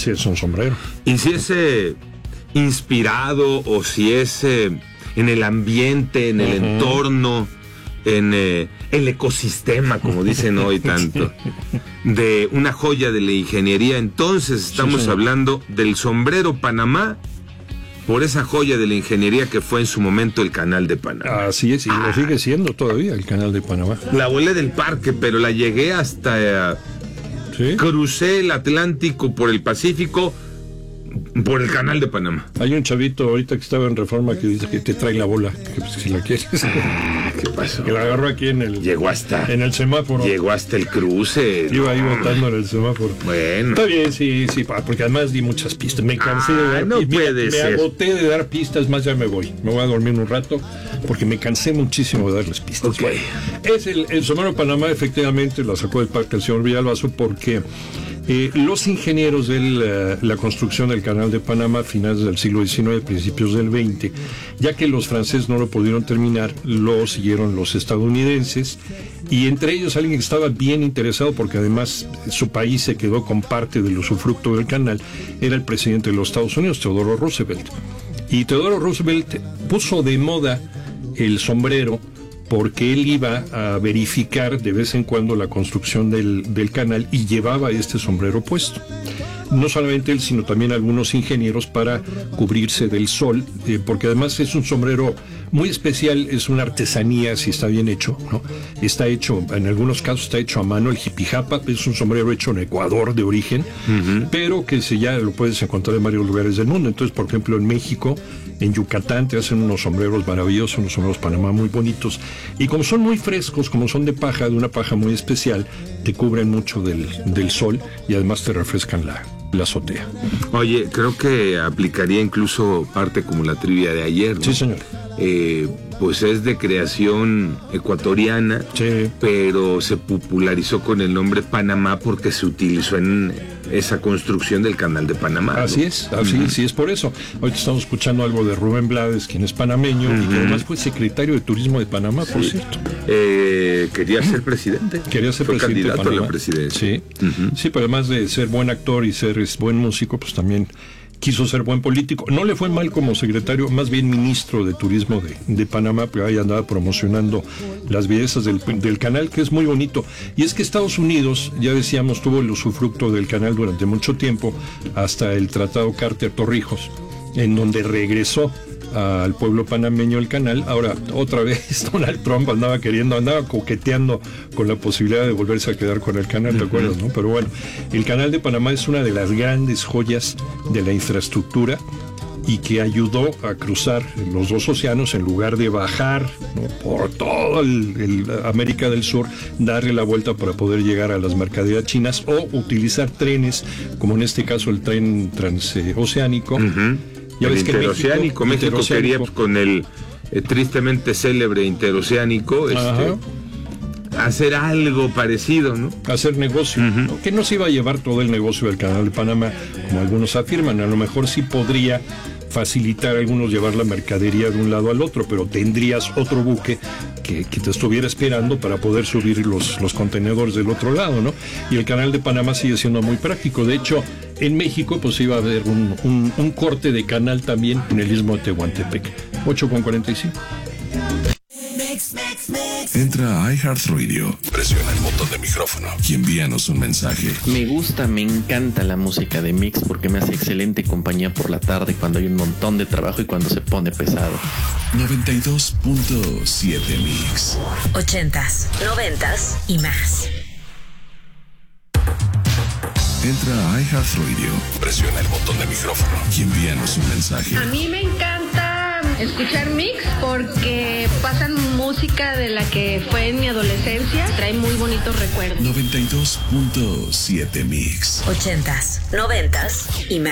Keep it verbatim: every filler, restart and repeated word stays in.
Sí, es un sombrero. Y si es eh, inspirado o si es eh, en el ambiente, en el uh-huh. entorno, en eh, el ecosistema, como dicen hoy tanto, de una joya de la ingeniería, entonces estamos sí, hablando del sombrero Panamá, por esa joya de la ingeniería que fue en su momento el Canal de Panamá. Así es, y ah. lo sigue siendo todavía el Canal de Panamá. La volé del parque, pero la llegué hasta... Eh, ¿sí? Crucé el Atlántico por el Pacífico, por el Canal de Panamá. Hay un chavito ahorita que estaba en Reforma que dice que te trae la bola, que pues, si la quieres. ¿Qué pasó? Que la agarró aquí en el... Llegó hasta... En el semáforo. Llegó hasta el cruce. Iba ahí botando en el semáforo. Bueno. Está bien, sí, sí, porque además di muchas pistas. Me cansé ah, de dar no pistas. puede me, ser. Me agoté de dar pistas, más ya me voy. Me voy a dormir un rato porque me cansé muchísimo de darles pistas. Okay. Es el, el sombrero Panamá, efectivamente, la sacó del parque el señor Villalbazo porque... Eh, los ingenieros de la, la construcción del Canal de Panamá a finales del siglo diecinueve, principios del veinte, ya que los franceses no lo pudieron terminar, lo siguieron los estadounidenses, y entre ellos alguien que estaba bien interesado, porque además su país se quedó con parte del usufructo del canal, era el presidente de los Estados Unidos, Theodore Roosevelt. Y Theodore Roosevelt puso de moda el sombrero porque él iba a verificar de vez en cuando la construcción del, del canal y llevaba este sombrero puesto. No solamente él, sino también algunos ingenieros para cubrirse del sol, eh, porque además es un sombrero muy especial, es una artesanía si está bien hecho, ¿no? Está hecho, en algunos casos está hecho a mano, el jipijapa, es un sombrero hecho en Ecuador de origen, uh-huh. pero que se, ya lo puedes encontrar en varios lugares del mundo. Entonces, por ejemplo, en México, en Yucatán, te hacen unos sombreros maravillosos, unos sombreros Panamá muy bonitos, y como son muy frescos, como son de paja, de una paja muy especial, te cubren mucho del, del sol y además te refrescan la, la azotea. Oye, creo que aplicaría incluso parte como la trivia de ayer, ¿no? Sí, señor. Eh, pues es de creación ecuatoriana, sí. pero se popularizó con el nombre Panamá porque se utilizó en esa construcción del Canal de Panamá, ¿no? Así es, así uh-huh. sí es por eso. Ahorita estamos escuchando algo de Rubén Blades, quien es panameño, uh-huh. y que además fue secretario de Turismo de Panamá, sí. por cierto. Eh, quería ser presidente. Quería ser fue presidente candidato de Panamá. a la presidencia. Sí, uh-huh. sí, pero además de ser buen actor y ser buen músico, pues también quiso ser buen político. No le fue mal como secretario, más bien ministro de Turismo de, de Panamá, pero ahí andaba promocionando las bellezas del, del canal, que es muy bonito. Y es que Estados Unidos, ya decíamos, tuvo el usufructo del canal durante mucho tiempo, hasta el Tratado Carter-Torrijos, en donde regresó al pueblo panameño el canal. Ahora, otra vez Donald Trump andaba queriendo, andaba coqueteando con la posibilidad de volverse a quedar con el canal, ¿te acuerdas, no? Pero bueno, el Canal de Panamá es una de las grandes joyas de la infraestructura y que ayudó a cruzar los dos océanos en lugar de bajar, ¿no?, por todo el, el América del Sur, darle la vuelta para poder llegar a las mercaderías chinas o utilizar trenes, como en este caso el tren transoceánico. Uh-huh. Ya el ves que interoceánico, México, México quería pues, con el eh, tristemente célebre interoceánico este, hacer algo parecido, ¿no? Hacer negocio, uh-huh. ¿no? Que no se iba a llevar todo el negocio del Canal de Panamá, como algunos afirman. A lo mejor sí podría facilitar a algunos llevar la mercadería de un lado al otro, pero tendrías otro buque que, que te estuviera esperando para poder subir los, los contenedores del otro lado, ¿no? Y el Canal de Panamá sigue siendo muy práctico. De hecho, en México pues iba a haber un, un, un corte de canal también en el Istmo de Tehuantepec. ocho con cuarenta y cinco. Entra a iHeartRadio, presiona el botón de micrófono y envíanos un mensaje. Me gusta, me encanta la música de Mix porque me hace excelente compañía por la tarde cuando hay un montón de trabajo y cuando se pone pesado. noventa y dos punto siete Mix. Ochentas, noventas y más. Entra a iHeartRadio, presiona el botón de micrófono y envíanos un mensaje. A mí me encanta escuchar Mix porque pasan música de la que fue en mi adolescencia, trae muy bonitos recuerdos. noventa y dos punto siete Mix. Ochentas, noventas y más.